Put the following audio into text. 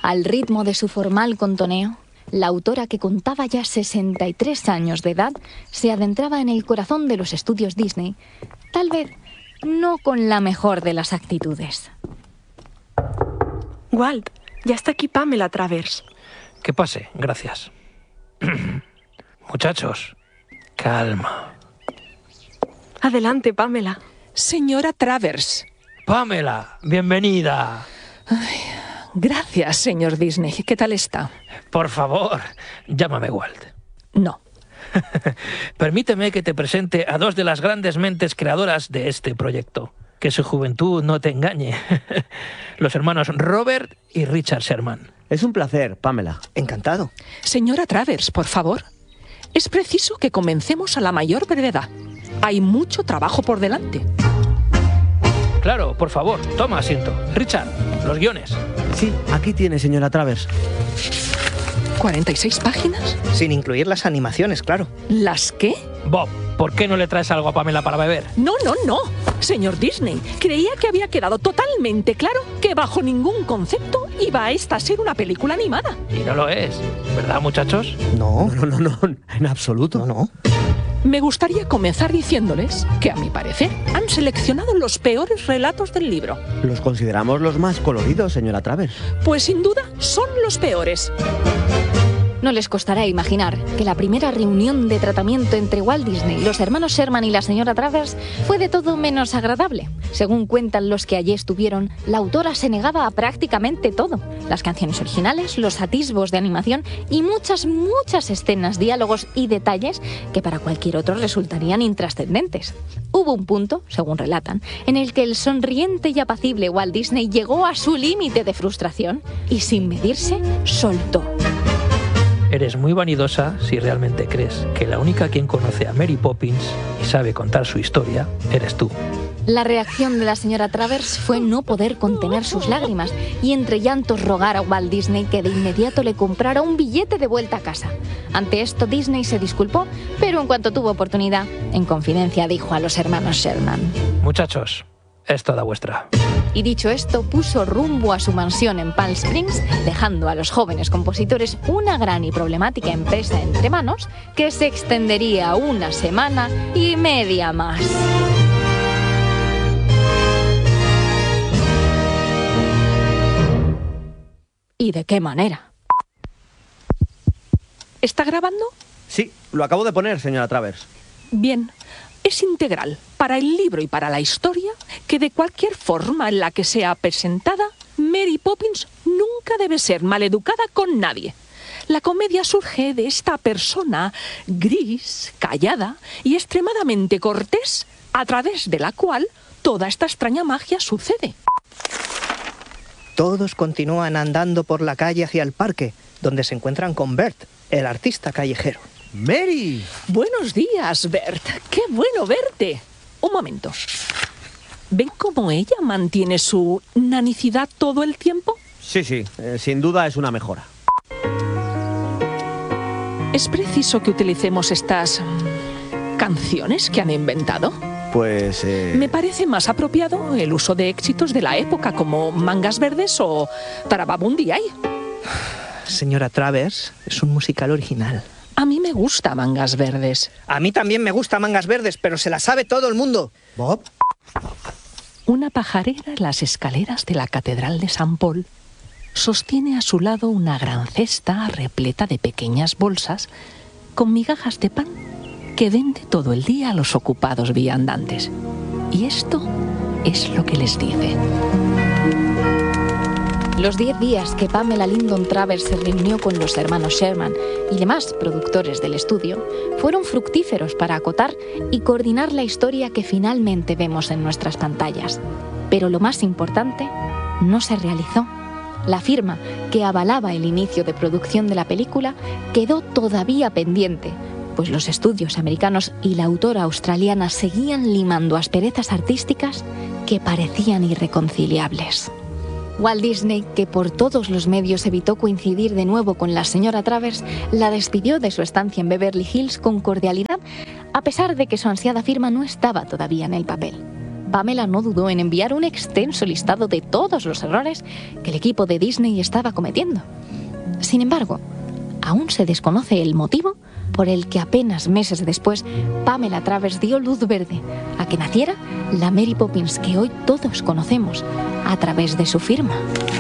Al ritmo de su formal contoneo, la autora, que contaba ya 63 años de edad, se adentraba en el corazón de los estudios Disney, tal vez no con la mejor de las actitudes. Walt, ya está aquí Pamela Travers. Que pase, gracias. Muchachos, calma. Adelante, Pamela. Señora Travers. Pamela, bienvenida. Gracias, señor Disney. ¿Qué tal está? Por favor, llámame Walt. No. Permíteme que te presente a dos de las grandes mentes creadoras de este proyecto. Que su juventud no te engañe. Los hermanos Robert y Richard Sherman. Es un placer, Pamela. Encantado. Señora Travers, por favor. Es preciso que comencemos a la mayor brevedad. Hay mucho trabajo por delante. Claro, por favor, toma asiento. Richard, los guiones. Sí, aquí tiene, señora Travers. ¿46 páginas? Sin incluir las animaciones, claro. ¿Las qué? Bob, ¿por qué no le traes algo a Pamela para beber? No. Señor Disney, creía que había quedado totalmente claro que bajo ningún concepto iba a esta a ser una película animada. Y no lo es, ¿verdad, muchachos? No, en absoluto. no. Me gustaría comenzar diciéndoles que, a mi parecer, han seleccionado los peores relatos del libro. Los consideramos los más coloridos, señora Travers. Pues sin duda son los peores. No les costará imaginar que la primera reunión de tratamiento entre Walt Disney, los hermanos Sherman y la señora Travers fue de todo menos agradable. Según cuentan los que allí estuvieron, la autora se negaba a prácticamente todo. Las canciones originales, los atisbos de animación y muchas escenas, diálogos y detalles que para cualquier otro resultarían intrascendentes. Hubo un punto, según relatan, en el que el sonriente y apacible Walt Disney llegó a su límite de frustración y, sin medirse, soltó. Eres muy vanidosa si realmente crees que la única quien conoce a Mary Poppins y sabe contar su historia eres tú. La reacción de la señora Travers fue no poder contener sus lágrimas y entre llantos rogar a Walt Disney que de inmediato le comprara un billete de vuelta a casa. Ante esto Disney se disculpó, pero en cuanto tuvo oportunidad, en confidencia dijo a los hermanos Sherman: Muchachos, es toda vuestra. Y dicho esto, puso rumbo a su mansión en Palm Springs, dejando a los jóvenes compositores una gran y problemática empresa entre manos que se extendería una semana y media más. ¿Y de qué manera? ¿Está grabando? Sí, lo acabo de poner, señora Travers. Bien. Es integral para el libro y para la historia que de cualquier forma en la que sea presentada, Mary Poppins nunca debe ser maleducada con nadie. La comedia surge de esta persona gris, callada y extremadamente cortés, a través de la cual toda esta extraña magia sucede. Todos continúan andando por la calle hacia el parque, donde se encuentran con Bert, el artista callejero. ¡Mary! Buenos días, Bert. ¡Qué bueno verte! Un momento. ¿Ven cómo ella mantiene su nanicidad todo el tiempo? Sí, sin duda es una mejora. ¿Es preciso que utilicemos estas canciones que han inventado? Pues... Me parece más apropiado el uso de éxitos de la época como Mangas Verdes o Tarababundi Ay. Señora Travers, es un musical original. A mí me gusta Mangas Verdes. A mí también me gusta Mangas Verdes, pero se la sabe todo el mundo. ¿Bob? Una pajarera en las escaleras de la Catedral de San Paul sostiene a su lado una gran cesta repleta de pequeñas bolsas con migajas de pan que vende todo el día a los ocupados viandantes. Y esto es lo que les dice. Los 10 días que Pamela Lyndon Travers se reunió con los hermanos Sherman y demás productores del estudio fueron fructíferos para acotar y coordinar la historia que finalmente vemos en nuestras pantallas. Pero lo más importante no se realizó. La firma que avalaba el inicio de producción de la película quedó todavía pendiente, pues los estudios americanos y la autora australiana seguían limando asperezas artísticas que parecían irreconciliables. Walt Disney, que por todos los medios evitó coincidir de nuevo con la señora Travers, la despidió de su estancia en Beverly Hills con cordialidad, a pesar de que su ansiada firma no estaba todavía en el papel. Pamela no dudó en enviar un extenso listado de todos los errores que el equipo de Disney estaba cometiendo. Sin embargo, aún se desconoce el motivo por el que apenas meses después Pamela Travers dio luz verde a que naciera la Mary Poppins que hoy todos conocemos a través de su firma.